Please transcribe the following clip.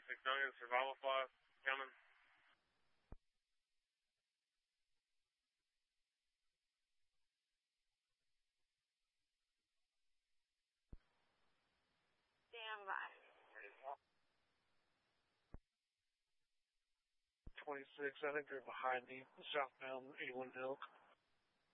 Duncan, survival flight, coming. Stand by. 26, I think they're behind me, southbound 81 Elk.